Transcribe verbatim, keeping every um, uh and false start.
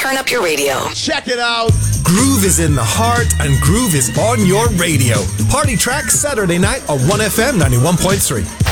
turn up your radio. Check it out. Groove is in the heart and groove is on your radio. Party Track Saturday night on one F M ninety-one point three.